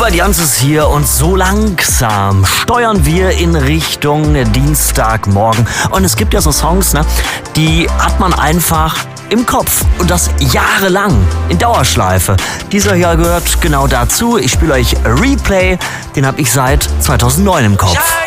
Robert Jans ist hier und so langsam steuern wir in Richtung Dienstagmorgen. Und es gibt ja so Songs, ne, die hat man einfach im Kopf und das jahrelang in Dauerschleife. Dieser hier gehört genau dazu. Ich spiele euch Replay, den habe ich seit 2009 im Kopf.